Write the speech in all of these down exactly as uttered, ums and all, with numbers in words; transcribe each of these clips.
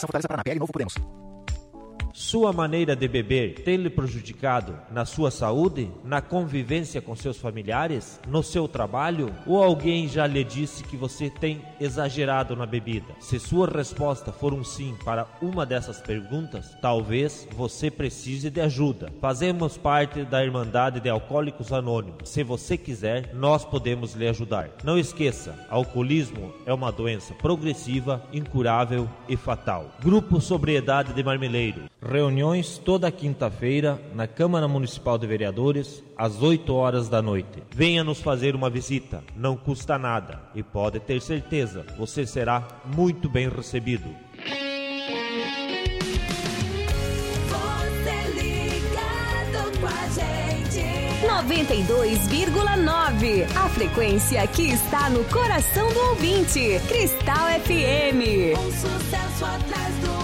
Coligação Fortaleza Paraná, P L Novo Podemos. Sua maneira de beber tem lhe prejudicado na sua saúde, na convivência com seus familiares, no seu trabalho? Ou alguém já lhe disse que você tem exagerado na bebida? Se sua resposta for um sim para uma dessas perguntas, talvez você precise de ajuda. Fazemos parte da Irmandade de Alcoólicos Anônimos. Se você quiser, nós podemos lhe ajudar. Não esqueça, alcoolismo é uma doença progressiva, incurável e fatal. Grupo Sobriedade de Marmeleiro. Reuniões toda quinta-feira na Câmara Municipal de Vereadores, às oito horas da noite. Venha nos fazer uma visita, não custa nada e pode ter certeza, você será muito bem recebido. Você ligado com a gente. noventa e dois vírgula nove. A frequência que está no coração do ouvinte. Cristal F M. Um sucesso atrás do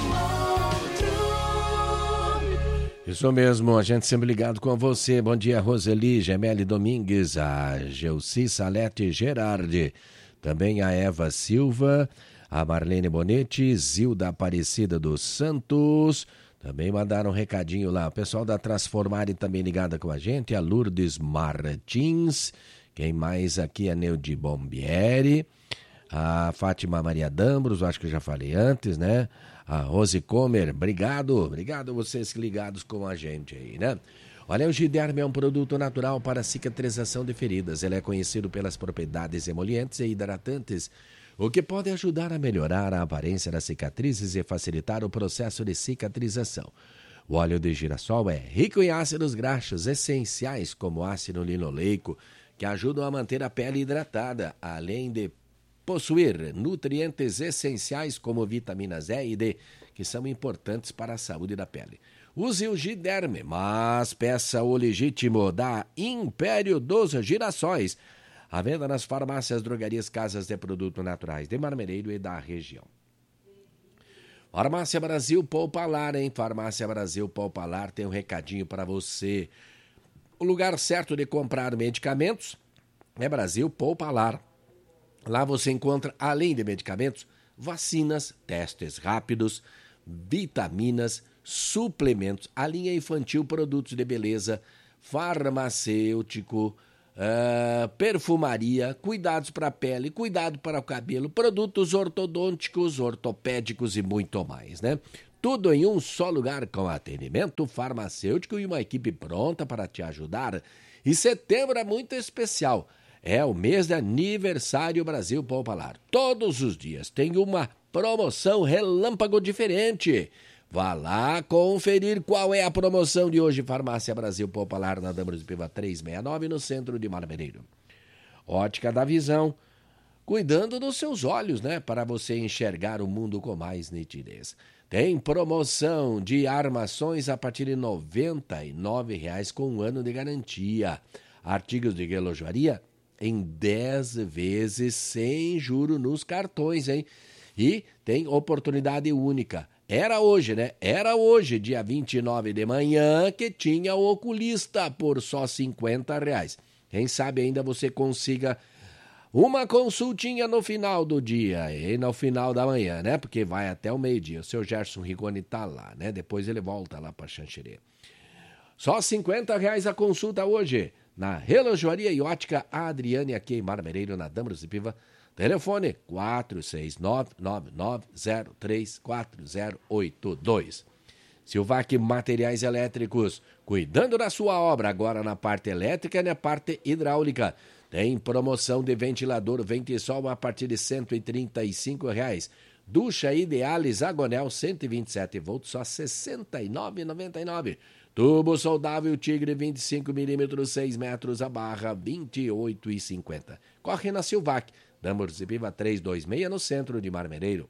Isso mesmo, a gente sempre ligado com você. Bom dia, Roseli, Gemelli Domingues, a Gelci Salete Gerardi, também a Eva Silva, a Marlene Bonetti, Zilda Aparecida dos Santos, também mandaram um recadinho lá. O pessoal da Transformare também ligada com a gente, a Lourdes Martins, quem mais aqui? A Neudi Bombieri, a Fátima Maria Dambros, acho que eu já falei antes, né? A Rose Comer, obrigado, obrigado vocês ligados com a gente aí, né? Olha, o Giderm é um produto natural para cicatrização de feridas. Ele é conhecido pelas propriedades emolientes e hidratantes, o que pode ajudar a melhorar a aparência das cicatrizes e facilitar o processo de cicatrização. O óleo de girassol é rico em ácidos graxos essenciais, como ácido linoleico, que ajudam a manter a pele hidratada, além de possuir nutrientes essenciais como vitaminas E e D, que são importantes para a saúde da pele. Use o Giderme, mas peça o legítimo da Império dos Girassóis. À venda nas farmácias, drogarias, casas de produtos naturais de Marmeleiro e da região. Farmácia Brasil Poupalar, hein? Farmácia Brasil Poupalar tem um recadinho para você. O lugar certo de comprar medicamentos é Brasil Poupalar. Lá você encontra, além de medicamentos, vacinas, testes rápidos, vitaminas, suplementos, a linha infantil, produtos de beleza, farmacêutico, uh, perfumaria, cuidados para a pele, cuidado para o cabelo, produtos ortodônticos, ortopédicos e muito mais, né? Tudo em um só lugar com atendimento farmacêutico e uma equipe pronta para te ajudar. E setembro é muito especial. É o mês de aniversário Brasil Poupalar. Todos os dias tem uma promoção relâmpago diferente. Vá lá conferir qual é a promoção de hoje. Farmácia Brasil Poupalar, na Dambros de Piva trezentos e sessenta e nove, no centro de Marmeleiro. Ótica da Visão, cuidando dos seus olhos, né? Para você enxergar o mundo com mais nitidez. Tem promoção de armações a partir de noventa e nove reais com um ano de garantia. Artigos de relojoaria em dez vezes sem juro nos cartões, hein? E tem oportunidade única. Era hoje, né? Era hoje, dia vinte e nove de manhã, que tinha o oculista por só cinquenta reais. Quem sabe ainda você consiga uma consultinha no final do dia e no final da manhã, né? Porque vai até o meio-dia. O seu Gerson Rigoni tá lá, né? Depois ele volta lá para Xanxerê. Só cinquenta reais a consulta hoje. Na Relojoaria e Ótica Adriane, aqui em Marmeleiro, na Dambros de Piva. Telefone quatro seis nove, nove nove zero três quatro zero oito dois. Silvac Materiais Elétricos, cuidando da sua obra, agora na parte elétrica e na parte hidráulica. Tem promoção de ventilador Ventisol a partir de cento e trinta e cinco reais. Ducha Idealis Agonel cento e vinte e sete volts, só sessenta e nove reais e noventa e nove centavos. Tubo soldável Tigre vinte e cinco milímetros, seis metros, a barra vinte e oito reais e cinquenta centavos. Corre na Silvac, Dambros de Piva trezentos e vinte e seis, no centro de Marmeleiro.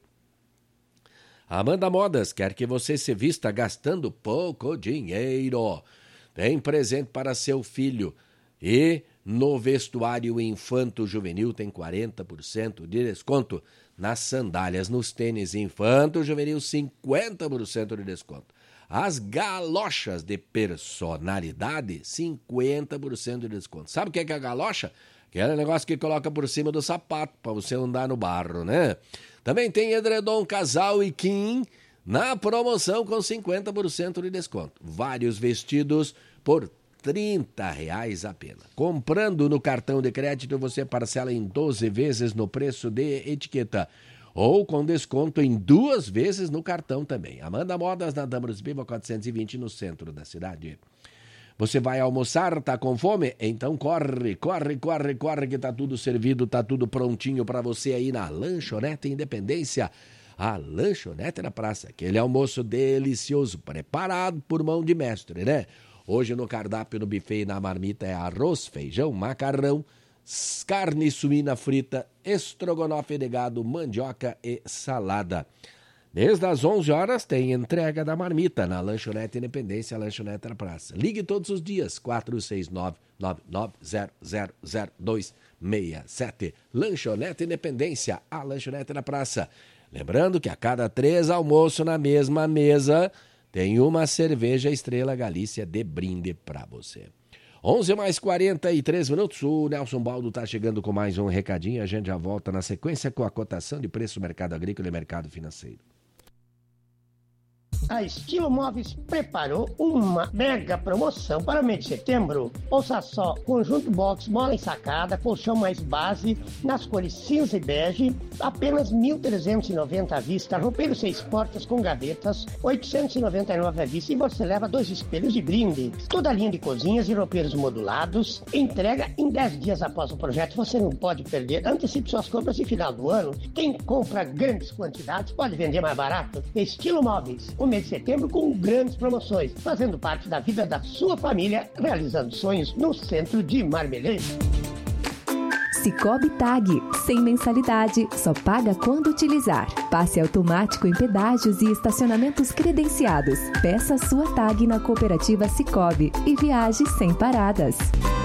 Amanda Modas quer que você se vista gastando pouco dinheiro. Tem presente para seu filho. E no vestuário infanto-juvenil tem quarenta por cento de desconto. Nas sandálias, nos tênis infanto-juvenil, cinquenta por cento de desconto. As galochas de personalidade, cinquenta por cento de desconto. Sabe o que é, que é a galocha? Aquele negócio que coloca por cima do sapato para você andar no barro, né? Também tem edredom casal e quim na promoção com cinquenta por cento de desconto. Vários vestidos por trinta reais apenas. Comprando no cartão de crédito, você parcela em doze vezes no preço de etiqueta. Ou com desconto em duas vezes no cartão também. Amanda Modas, na Damaros Biba quatrocentos e vinte, no centro da cidade. Você vai almoçar, tá com fome? Então corre, corre, corre, corre, que tá tudo servido, tá tudo prontinho para você aí na Lanchonete Independência. A Lanchonete na Praça, aquele almoço delicioso, preparado por mão de mestre, né? Hoje no cardápio, no buffet e na marmita é arroz, feijão, macarrão, carne suína frita, estrogonofe de gado, mandioca e salada. Desde as onze horas tem entrega da marmita na Lanchonete Independência, Lanchonete na Praça. Ligue todos os dias, quatro seis nove, nove nove zero zero zero dois seis sete. Lanchonete Independência, a Lanchonete na Praça. Lembrando que a cada três almoços na mesma mesa tem uma cerveja Estrela Galícia de brinde para você. onze mais quarenta e três minutos, o Nelson Baldo está chegando com mais um recadinho. A gente já volta na sequência com a cotação de preço do mercado agrícola e mercado financeiro. A Estilo Móveis preparou uma mega promoção para o mês de setembro. Ouça só, conjunto box, mola ensacada, colchão mais base, nas cores cinza e bege, apenas mil trezentos e noventa reais à vista, roupeiro seis portas com gavetas, oitocentos e noventa e nove reais à vista, e você leva dois espelhos de brinde. Toda a linha de cozinhas e roupeiros modulados, entrega em dez dias após o projeto, você não pode perder. Antecipe suas compras e final do ano, quem compra grandes quantidades pode vender mais barato. Estilo Móveis, o mês de setembro com grandes promoções, fazendo parte da vida da sua família, realizando sonhos no centro de Marmeleiro. Cicobi Tag, sem mensalidade, só paga quando utilizar. Passe automático em pedágios e estacionamentos credenciados. Peça sua tag na cooperativa Cicobi e viaje sem paradas.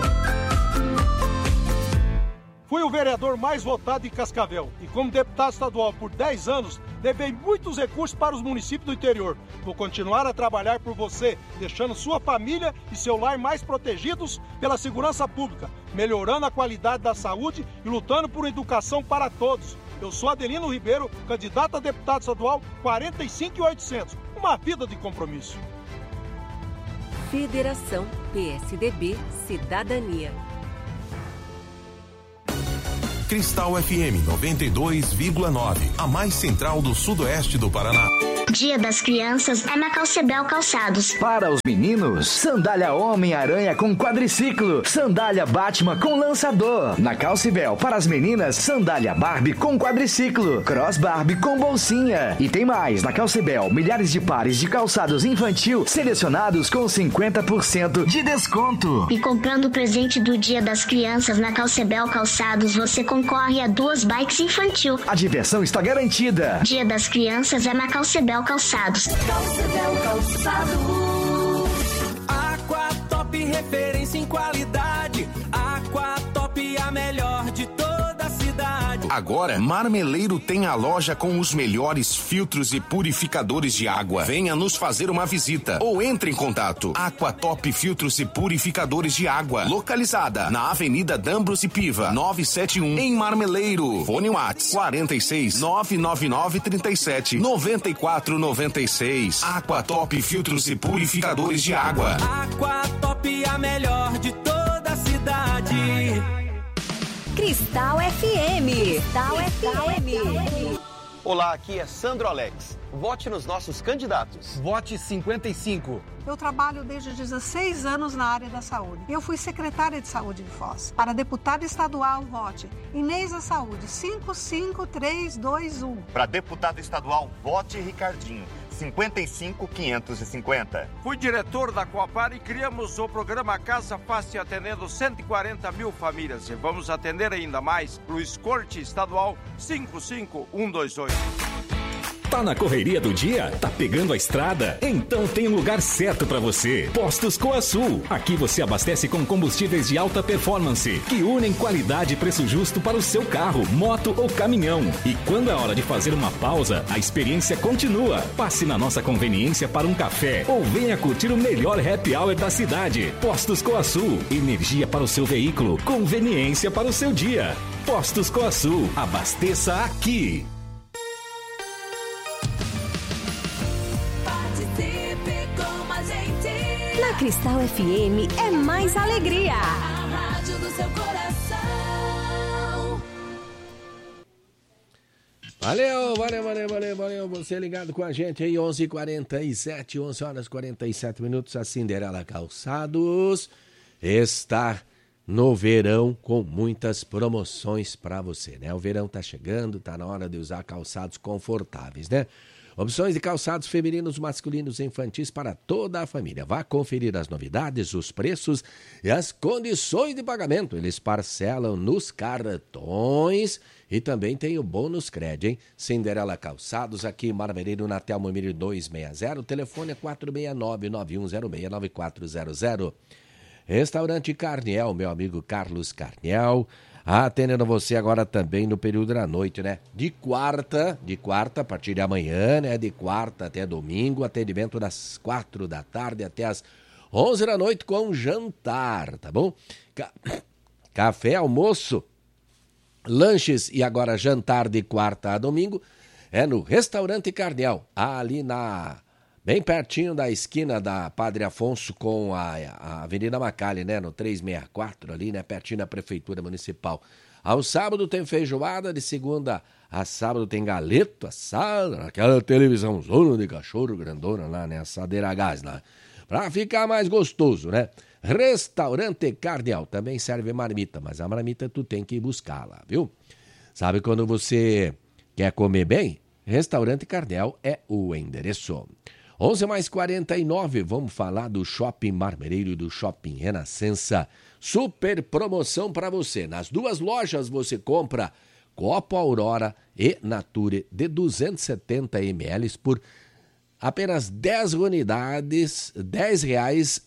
Fui o vereador mais votado em Cascavel e como deputado estadual por dez anos, levei muitos recursos para os municípios do interior. Vou continuar a trabalhar por você, deixando sua família e seu lar mais protegidos pela segurança pública, melhorando a qualidade da saúde e lutando por educação para todos. Eu sou Adelino Ribeiro, candidato a deputado estadual quarenta e cinco mil e oitocentos. Uma vida de compromisso. Federação P S D B Cidadania. Cristal F M noventa e dois vírgula nove, a mais central do sudoeste do Paraná. Dia das Crianças é na Calcebel Calçados. Para os meninos, sandália Homem-Aranha com quadriciclo, sandália Batman com lançador. Na Calcebel, para as meninas, sandália Barbie com quadriciclo, cross Barbie com bolsinha. E tem mais, na Calcebel, milhares de pares de calçados infantil selecionados com cinquenta por cento de desconto. E comprando o presente do Dia das Crianças na Calcebel Calçados, você concorre a duas bikes infantil. A diversão está garantida. Dia das Crianças é na Calcebel Calçados. Calcebel Calçados. Aquatop, referência em qualidade. Aquatop, a melhor de toda a cidade. Agora, Marmeleiro tem a loja com os melhores filtros e purificadores de água. Venha nos fazer uma visita ou entre em contato. Aquatop Filtros e Purificadores de Água, localizada na Avenida Dambros e Piva, novecentos e setenta e um, em Marmeleiro. Fone Whats quarenta e seis, nove nove nove, trinta e sete, noventa e quatro noventa e seis. Aquatop Filtros e Purificadores de Água. Aquatop, a melhor de toda a cidade. Cristal F M. Cristal F M. Olá, aqui é Sandro Alex. Vote nos nossos candidatos. Vote cinquenta e cinco. Eu trabalho desde dezesseis anos na área da saúde. Eu fui secretária de saúde de Foz. Para deputada estadual, vote Inês da Saúde, cinco cinco três dois um. Para deputado estadual, vote Ricardinho, cinquenta e cinco, quinhentos e cinquenta. Fui diretor da Coapar e criamos o programa Casa Fácil, atendendo cento e quarenta mil famílias. E vamos atender ainda mais. Luiz Corte, estadual, cinco cinco um dois oito. Tá na correria do dia? Tá pegando a estrada? Então tem um lugar certo para você. Postos Coasul. Aqui você abastece com combustíveis de alta performance, que unem qualidade e preço justo para o seu carro, moto ou caminhão. E quando é hora de fazer uma pausa, a experiência continua. Passe na nossa conveniência para um café ou venha curtir o melhor happy hour da cidade. Postos Coasul. Energia para o seu veículo, conveniência para o seu dia. Postos Coasul. Abasteça aqui. Na Cristal F M é mais alegria. A rádio do seu coração. Valeu, valeu, valeu, valeu, valeu. Você ligado com a gente aí, onze e quarenta e sete, onze horas e quarenta e sete minutos. A Cinderela Calçados está no verão com muitas promoções para você, né? O verão tá chegando, tá na hora de usar calçados confortáveis, né? Opções de calçados femininos, masculinos e infantis para toda a família. Vá conferir as novidades, os preços e as condições de pagamento. Eles parcelam nos cartões e também tem o bônus crédito, hein? Cinderela Calçados, aqui em Marmereiro, na Telmo Emílio duzentos e sessenta. O telefone é quatro seis nove, nove um zero seis, nove quatro zero zero. Restaurante Carniel, meu amigo Carlos Carniel, atendendo você agora também no período da noite, né? De quarta, de quarta, a partir de amanhã, né? De quarta até domingo, atendimento das quatro da tarde até as onze da noite com jantar, tá bom? Ca... Café, almoço, lanches e agora jantar de quarta a domingo é no Restaurante Carniel, ali na... bem pertinho da esquina da Padre Afonso com a, a Avenida Macalli, né? No trezentos e sessenta e quatro ali, né? Pertinho da Prefeitura Municipal. Ao sábado tem feijoada, de segunda a sábado tem galeto assado, aquela televisão zona de cachorro grandona lá, né? Assadeira a gás lá. Pra ficar mais gostoso, né? Restaurante Carniel também serve marmita, mas a marmita tu tem que ir buscar lá, viu? Sabe quando você quer comer bem? Restaurante Carniel é o endereço. onze mais quarenta e nove, vamos falar do Shopping Marmereiro e do Shopping Renascença. Super promoção para você. Nas duas lojas você compra Copo Aurora e Nature de duzentos e setenta mililitros por apenas dez unidades, dez reais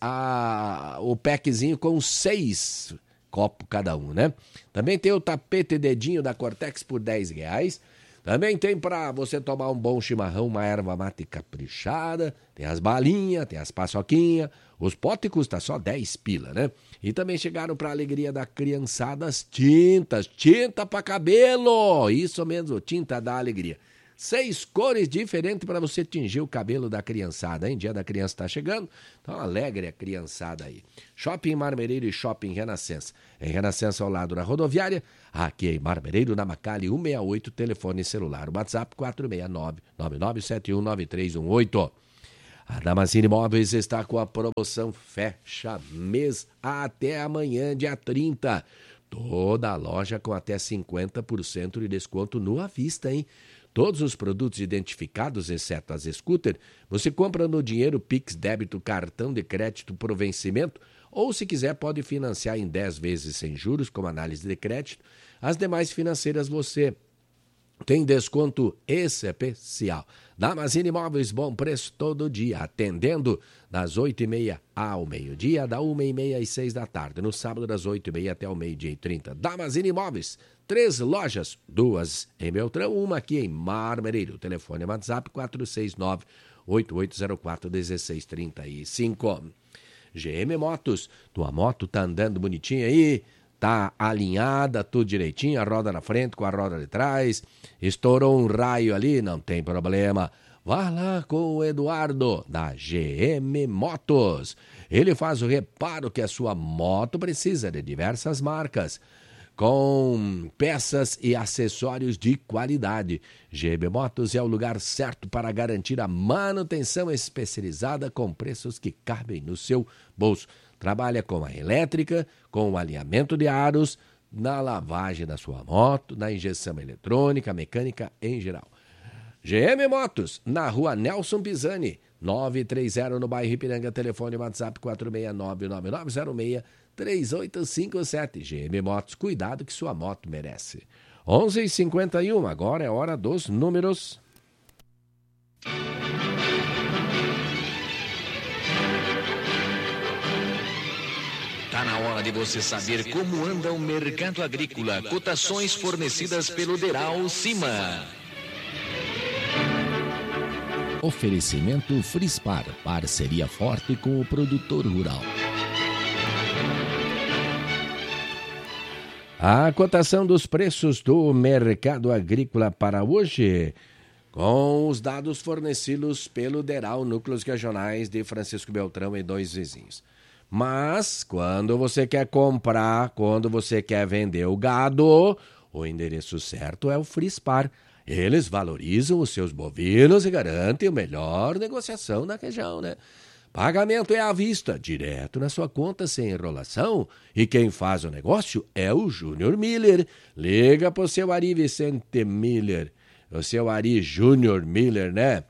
a, o packzinho com seis copos cada um, né? Também tem o tapete dedinho da Cortex por dez reais. Também tem para você tomar um bom chimarrão, uma erva mate caprichada, tem as balinhas, tem as paçoquinhas, os potes custam só dez pila, né? E também chegaram para a alegria da criançada as tintas, tinta para cabelo, isso mesmo, tinta da alegria. Seis cores diferentes para você tingir o cabelo da criançada, hein? Dia da criança está chegando, então alegre a criançada aí. Shopping Marmereiro e Shopping Renascença. Em Renascença ao lado da rodoviária, aqui em Marmereiro, na Macalli cento e sessenta e oito, telefone celular. O WhatsApp quatro seis nove, nove nove sete um, nove três um oito. A Damascene Móveis está com a promoção Fecha Mês até amanhã, dia trinta. Toda a loja com até cinquenta por cento de desconto no à vista, hein? Todos os produtos identificados, exceto as scooter, você compra no dinheiro, Pix, débito, cartão de crédito por vencimento, ou se quiser pode financiar em dez vezes sem juros, com análise de crédito. As demais financeiras você tem desconto especial. Damascene Imóveis, bom preço todo dia, atendendo das oito e meia ao meio-dia, da uma e meia às seis da tarde, no sábado das oito e meia até o meio-dia e trinta. Damascene Imóveis, três lojas, duas em Beltrão, uma aqui em Marmereiro. O telefone é WhatsApp quatro seis nove, oito oito zero quatro, um seis três cinco. G M Motos, tua moto tá andando bonitinha aí? Tá alinhada, tudo direitinho, a roda na frente com a roda de trás, estourou um raio ali, não tem problema. Vá lá com o Eduardo, da G M Motos. Ele faz o reparo que a sua moto precisa de diversas marcas, com peças e acessórios de qualidade. G M Motos é o lugar certo para garantir a manutenção especializada com preços que cabem no seu bolso. Trabalha com a elétrica, com o alinhamento de aros, na lavagem da sua moto, na injeção eletrônica, mecânica em geral. G M Motos, na rua Nelson Pisani, nove três zero no bairro Ipiranga, telefone WhatsApp quatro seis nove, nove nove zero seis, três oito cinco sete. G M Motos, cuidado que sua moto merece. onze e cinquenta e um, agora é hora dos números. Tá na hora de você saber como anda o mercado agrícola. Cotações fornecidas pelo Deral Cima. Oferecimento Frispar, parceria forte com o produtor rural. A cotação dos preços do mercado agrícola para hoje. com os dados fornecidos pelo DERAL, Núcleos Regionais de Francisco Beltrão e dois vizinhos. Mas, quando você quer comprar, quando você quer vender o gado, o endereço certo é o Frispar. Eles valorizam os seus bovinos e garantem a melhor negociação na região, né? Pagamento é à vista, direto na sua conta, sem enrolação. E quem faz o negócio é o Júnior Miller. Liga pro seu Ari Vicente Miller. O seu Ari Júnior Miller, né?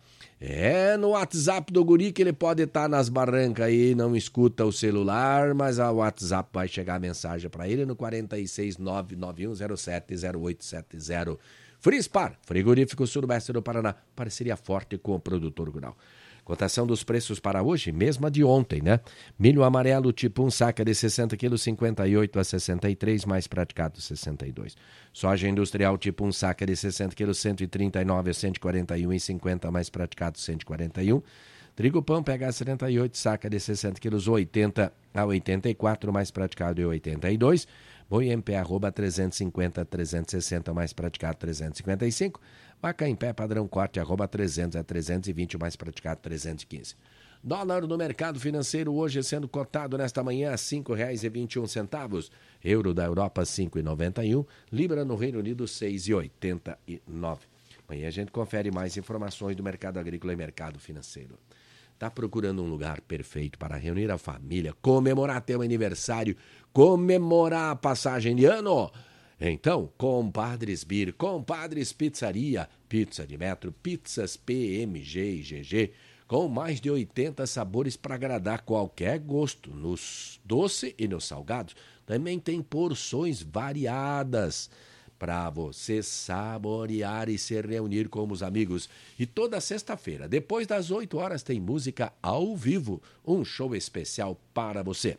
É no WhatsApp do guri que ele pode estar nas barrancas aí, não escuta o celular, mas o WhatsApp vai chegar a mensagem para ele no quatro seis nove nove um zero sete zero oito sete zero. Frispar, Frigorífico Sudoeste do Paraná, parceria forte com o produtor rural. Cotação dos preços para hoje, mesma de ontem, né? Milho amarelo tipo um, saca de sessenta quilos, cinquenta e oito a sessenta e três, mais praticado sessenta e dois. Soja industrial tipo um, saca de sessenta quilos, cento e trinta e nove a cento e quarenta e um e cinquenta, mais praticado cento e quarenta e um. Trigo pão P H setenta e oito, saca de sessenta quilos, oitenta a oitenta e quatro, mais praticado e oitenta e dois. Boi M P arroba trezentos e cinquenta a trezentos e sessenta, mais praticado trezentos e cinquenta e cinco. Vaca em pé padrão corte arroba trezentos a trezentos e vinte, mais praticado trezentos e quinze. Dólar no mercado financeiro hoje sendo cotado nesta manhã a cinco reais e vinte e um centavos. Euro da Europa cinco reais e noventa e um. Libra no Reino Unido seis reais e oitenta e nove. Amanhã a gente confere mais informações do mercado agrícola e mercado financeiro. Está procurando um lugar perfeito para reunir a família, comemorar teu aniversário, comemorar a passagem de ano? Então, Compadres Bir, Compadres Pizzaria, pizza de metro, pizzas P M G e G G, com mais de oitenta sabores para agradar qualquer gosto, nos doce e nos salgados. Também tem porções variadas para você saborear e se reunir com os amigos. E toda sexta-feira, depois das oito horas, tem música ao vivo, um show especial para você.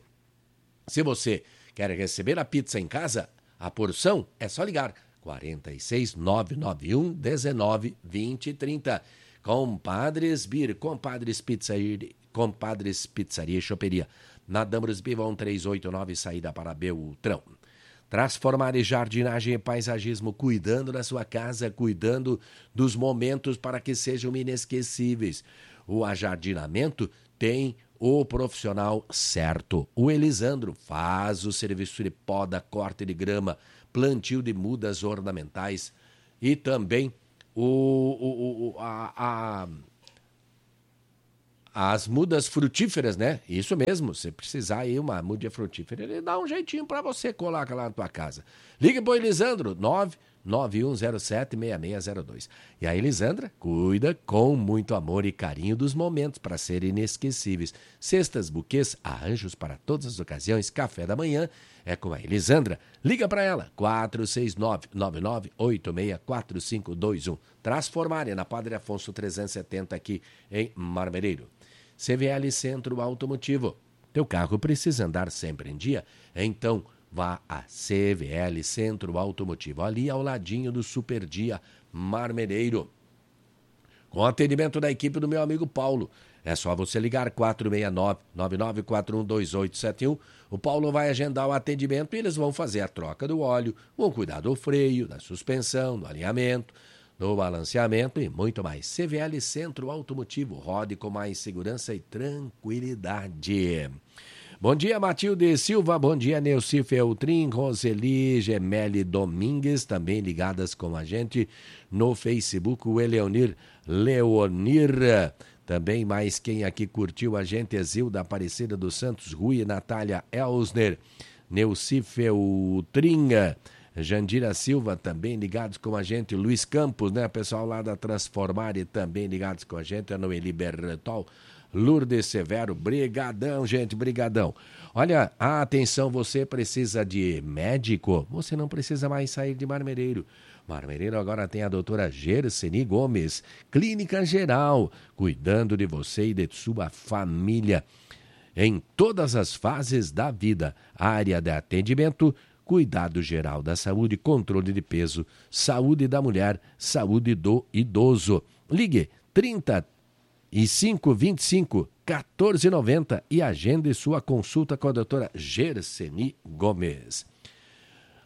Se você quer receber a pizza em casa, a porção é só ligar quatro seis nove nove um um nove dois zero três zero. Compadres Bir, Compadres Pizzaria, Compadres Pizzaria e Choperia. Na Dambros Biva um três oito nove, saída para Beltrão. Transformar em jardinagem e paisagismo, cuidando da sua casa, cuidando dos momentos para que sejam inesquecíveis. O ajardinamento tem o profissional certo. O Elisandro faz o serviço de poda, corte de grama, plantio de mudas ornamentais e também o, o, o, a, a, as mudas frutíferas, né? Isso mesmo, se precisar aí uma muda frutífera, ele dá um jeitinho para você, coloca lá na tua casa. Ligue para o Elisandro, nove nove um zero sete seis seis zero dois. E a Elisandra cuida com muito amor e carinho dos momentos para serem inesquecíveis. Cestas, buquês, arranjos para todas as ocasiões, café da manhã é com a Elisandra. Liga para ela, quatro seis nove nove nove oito seis quatro cinco dois um. Transformária na Padre Afonso trezentos e setenta aqui em Marmereiro. C V L Centro Automotivo. Teu carro precisa andar sempre em dia? Então vá a C V L Centro Automotivo, ali ao ladinho do Super Dia Marmereiro. Com atendimento da equipe do meu amigo Paulo. É só você ligar quatro seis nove nove nove quatro um dois oito sete um. O Paulo vai agendar o atendimento e eles vão fazer a troca do óleo, vão cuidar do freio, da suspensão, do alinhamento, do balanceamento e muito mais. C V L Centro Automotivo, rode com mais segurança e tranquilidade. Bom dia, Matilde Silva. Bom dia, Neuci Feltrin, Roseli Gemelli Domingues, também ligadas com a gente no Facebook. O Eleonir Leonir, também mais quem aqui curtiu a gente, Exilda Aparecida dos Santos, Rui, Natália Elsner, Neuci Feltrin, Jandira Silva, também ligados com a gente, Luiz Campos, né, pessoal lá da Transformare, também ligados com a gente, a Noeli Bertol, Lourdes Severo, brigadão, gente, brigadão. Olha, atenção, você precisa de médico? Você não precisa mais sair de Marmereiro. Marmereiro agora tem a doutora Gerseni Gomes, clínica geral, cuidando de você e de sua família em todas as fases da vida. Área de atendimento, cuidado geral da saúde, controle de peso, saúde da mulher, saúde do idoso. Ligue trinta e cinco, vinte e cinco, quatorze noventa e agende sua consulta com a doutora Gerseni Gomes.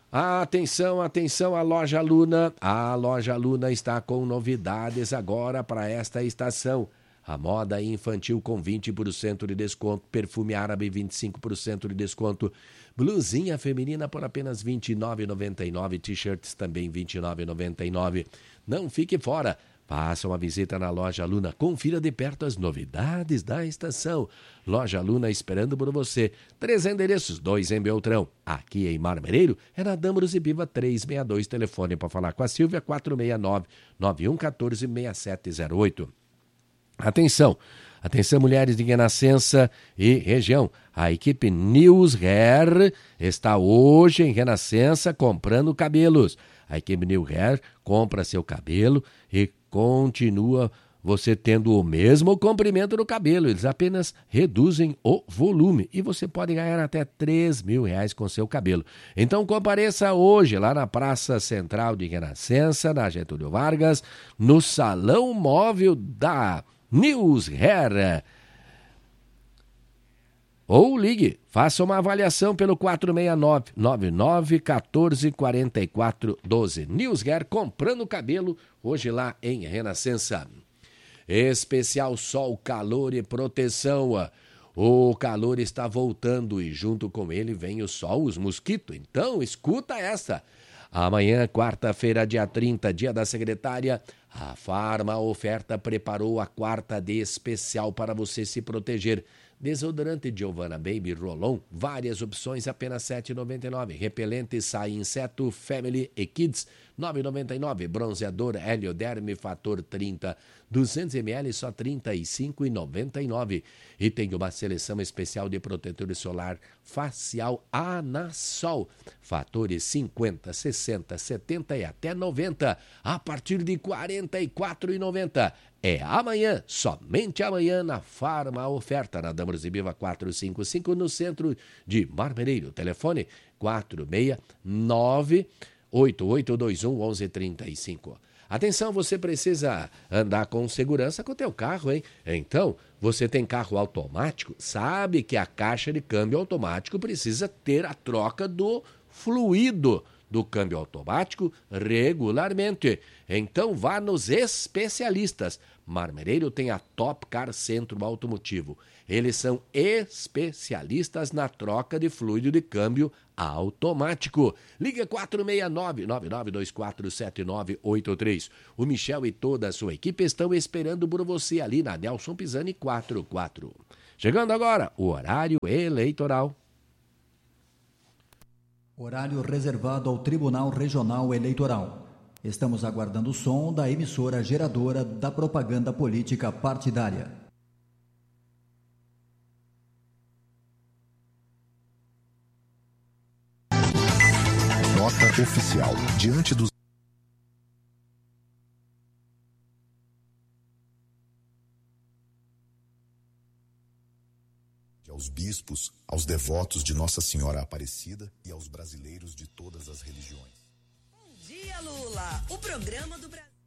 Atenção, atenção, a Loja Luna. A Loja Luna está com novidades agora para esta estação. A moda infantil com vinte por cento de desconto, perfume árabe vinte e cinco por cento de desconto, blusinha feminina por apenas vinte e nove reais e noventa e nove centavos, t-shirts também vinte e nove reais e noventa e nove centavos. Não fique fora. Faça uma visita na Loja Luna, confira de perto as novidades da estação. Loja Luna esperando por você. Três endereços, dois em Beltrão. Aqui em Marmereiro, é na Dâmaros e Biva trezentos e sessenta e dois. Telefone para falar com a Silvia, quatro seis nove, nove um um quatro, seis sete zero oito. Atenção, atenção mulheres de Renascença e região. A equipe News Hair está hoje em Renascença comprando cabelos. A equipe New Hair compra seu cabelo e continua você tendo o mesmo comprimento do cabelo. Eles apenas reduzem o volume e você pode ganhar até três mil reais com seu cabelo. Então compareça hoje lá na Praça Central de Renascença, na Getúlio Vargas, no Salão Móvel da News Hair. Ou ligue, faça uma avaliação pelo quatro seis nove, nove nove um quatro, quatro quatro um dois. News Hair comprando cabelo hoje lá em Renascença. Especial Sol, calor e proteção. O calor está voltando e junto com ele vem o sol, os mosquitos. Então escuta essa. Amanhã, quarta-feira, dia trinta, dia da secretária, a Farma Oferta preparou a quarta de especial para você se proteger. Desodorante Giovanna Baby Roll-On, várias opções, apenas sete reais e noventa e nove centavos. Repelente Sai Inseto Family e Kids, nove reais e noventa e nove centavos. Bronzeador Helioderme Fator trinta, duzentos mililitros, só trinta e cinco reais e noventa e nove centavos. E tem uma seleção especial de protetor solar facial Anasol. Fatores cinquenta, sessenta, setenta e até noventa, a partir de quarenta e quatro reais e noventa centavos. É amanhã, somente amanhã, na Farma Oferta, na Dâmaros e Biva quatrocentos e cinquenta e cinco, no centro de Marmereiro. Telefone quatro seis nove, oito oito dois um, um um três cinco. Atenção, você precisa andar com segurança com o teu carro, hein? Então, você tem carro automático, sabe que a caixa de câmbio automático precisa ter a troca do fluido do câmbio automático regularmente. Então vá nos especialistas. Marmereiro tem a Top Car Centro Automotivo. Eles são especialistas na troca de fluido de câmbio automático. Liga quatro seis nove, nove nove dois quatro sete nove oito três. O Michel e toda a sua equipe estão esperando por você ali na Nelson Pisani quarenta e quatro. Chegando agora, o horário eleitoral. Horário reservado ao Tribunal Regional Eleitoral. Estamos aguardando o som da emissora geradora da propaganda política partidária. Nota oficial. Diante dos aos bispos, aos devotos de Nossa Senhora Aparecida e aos brasileiros de todas as religiões. Bom dia, Lula! O programa do Brasil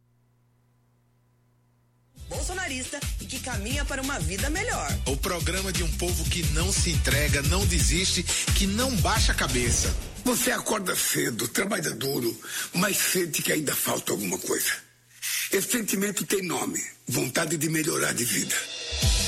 bolsonarista e que caminha para uma vida melhor. O programa de um povo que não se entrega, não desiste, que não baixa a cabeça. Você acorda cedo, trabalha duro, mas sente que ainda falta alguma coisa. Esse sentimento tem nome: vontade de melhorar de vida.